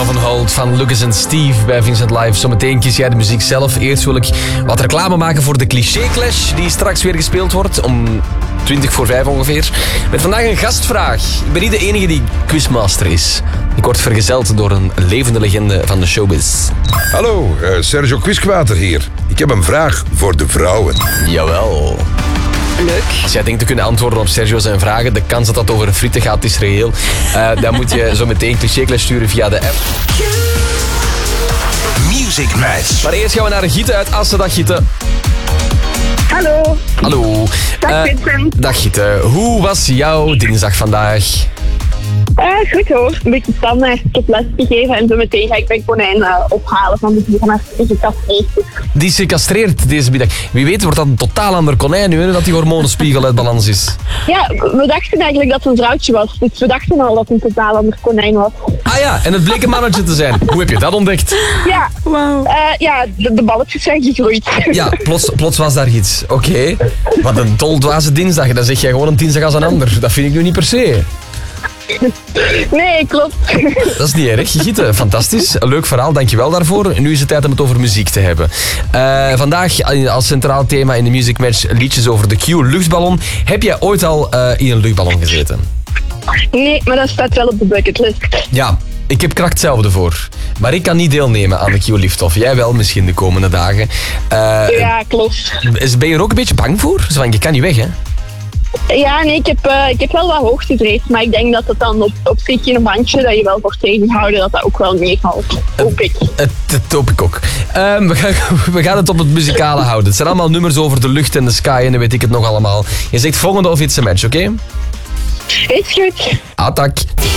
Love and Hold van Lucas en Steve bij Vincent Live. Zometeen kies jij de muziek zelf. Eerst wil ik wat reclame maken voor de Cliché Clash die straks weer gespeeld wordt om 5:20 ongeveer. Met vandaag een gastvraag. Ik ben niet de enige die quizmaster is. Ik word vergezeld door een levende legende van de showbiz. Hallo, Sergio Quizkwater hier. Ik heb een vraag voor de vrouwen. Jawel. Leuk. Als jij denkt te kunnen antwoorden op Sergio zijn vragen, de kans dat dat over frieten gaat is reëel. Dan moet je zo meteen Cliché Clash sturen via de app. Music Match. Maar eerst gaan we naar Gitte uit Assen. Dag Gitte. Hallo. Hallo. Dag Vincent. Dag Gitte. Hoe was jouw dinsdag vandaag? Goed hoor, een beetje standaard. Ik heb les gegeven en zo meteen ga ik mijn konijn ophalen van de dierenarts die gecastreerd is. Die is gecastreerd deze middag. Wie weet wordt dat een totaal ander konijn nu, hè, dat die hormonenspiegel uit balans is. Ja, we dachten eigenlijk dat het een vrouwtje was. Dus we dachten al dat het een totaal ander konijn was. Ah ja, en het bleek een mannetje te zijn. Hoe heb je dat ontdekt? Ja, Wauw. ja de balletjes zijn gegroeid. Ja, plots was daar iets. Oké. Wat een doldwaze dinsdag. Dan zeg jij gewoon een dinsdag als een ander. Dat vind ik nu niet per se. Nee, klopt. Dat is niet erg. Gitte, fantastisch. Een leuk verhaal, dankjewel daarvoor. Nu is het tijd om het over muziek te hebben. Vandaag als centraal thema in de Music Match liedjes over de Q-luchtballon. Heb jij ooit al in een luchtballon gezeten? Nee, maar dat staat wel op de bucketlist. Ja, ik heb kracht hetzelfde voor. Maar ik kan niet deelnemen aan de Q-liftoff. Jij wel misschien de komende dagen. Ja, klopt. Ben je er ook een beetje bang voor? Zo van, je kan niet weg, hè? Ja, nee, ik heb wel wat hoogtevrees, maar ik denk dat het dan op zich in een bandje dat je wel wordt tegengehouden, dat dat ook wel meevalt. Hoop ik. Dat hoop ik ook. We gaan het op het muzikale houden. Het zijn allemaal nummers over de lucht en de sky en dan weet ik het nog allemaal. Je zegt volgende of it's a match, oké? Is goed. Attack.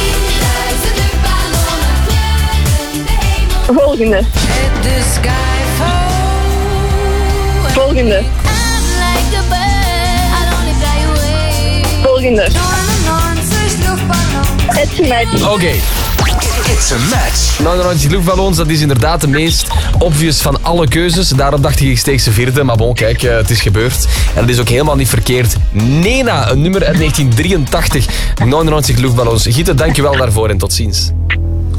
Volgende. Volgende. Volgende. It's a match. Oké. It's a match. 99 luchtballons, dat is inderdaad de meest obvious van alle keuzes. Daarom dacht ik steeds de vierde, maar bon, kijk, het is gebeurd. En dat is ook helemaal niet verkeerd. Nena, een nummer uit 1983. 99 luchtballons. Gitte, dankjewel daarvoor en tot ziens.